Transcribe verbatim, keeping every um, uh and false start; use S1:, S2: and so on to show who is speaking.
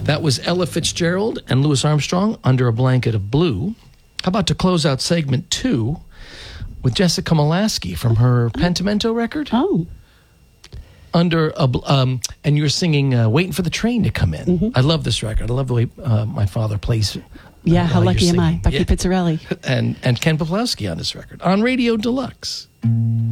S1: That was Ella Fitzgerald and Louis Armstrong, Under a Blanket of Blue. How about to close out segment two with Jessica Molaskey from her Pentimento record?
S2: Oh.
S1: Under a, bl- um, and you're singing uh, Waiting for the Train to Come In.
S2: Mm-hmm.
S1: I love this record. I love the way uh, my father plays. Uh,
S2: Yeah, How
S1: while
S2: Lucky
S1: you're
S2: Am I?
S1: singing.
S2: Becky
S1: Yeah.
S2: Pizzarelli.
S1: And, and Ken Poplawski on this record. On Radio Deluxe.